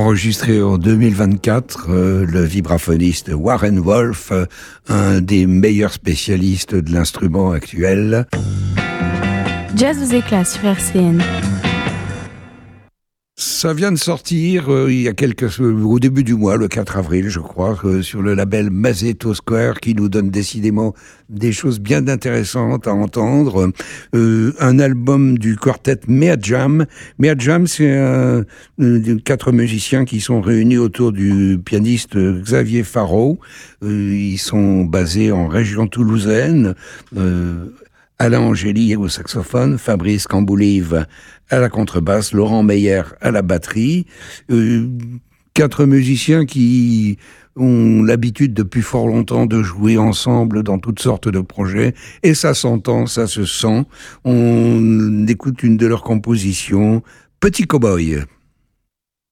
Enregistré en 2024, le vibraphoniste Warren Wolf, un des meilleurs spécialistes de l'instrument actuel. Jazz vous éclate sur RCN. Ça vient de sortir au début du mois, le 4 avril, je crois, sur le label Mazzetto Square, qui nous donne décidément des choses bien intéressantes à entendre. Un album du quartet Mea Jam. Mea Jam, c'est 4 musiciens qui sont réunis autour du pianiste Xavier Faro. Ils sont basés en région toulousaine. Alain Angéli au saxophone, Fabrice Camboulive à la contrebasse, Laurent Meyer à la batterie. 4 musiciens qui ont l'habitude depuis fort longtemps de jouer ensemble dans toutes sortes de projets, et ça s'entend, ça se sent. On écoute une de leurs compositions, Petit Cowboy.